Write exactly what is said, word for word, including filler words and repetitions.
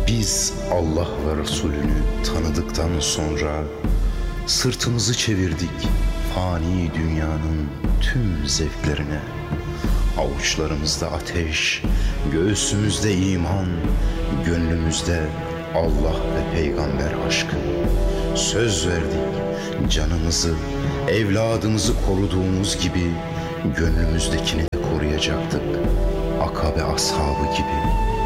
Biz Allah ve Resulünü tanıdıktan sonra sırtımızı çevirdik fani dünyanın tüm zevklerine. Avuçlarımızda ateş, göğsümüzde iman, gönlümüzde Allah ve peygamber aşkı. Söz verdik canımızı, evladımızı koruduğumuz gibi gönlümüzdekini de koruyacaktık. Akabe ashabı gibi.